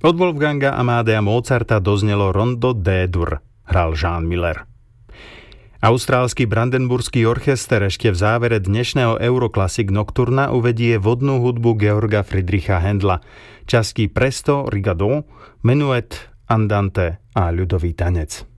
Od Wolfganga Amadea Mozarta doznelo Rondo D-dur, hral Jean Miller. Austrálsky Brandenburský orchester ešte v závere dnešného Euroclassic Nocturna uvedie vodnú hudbu Georga Friedricha Händla, časti Presto, Rigaudot, Menuet, Andante a ľudový tanec.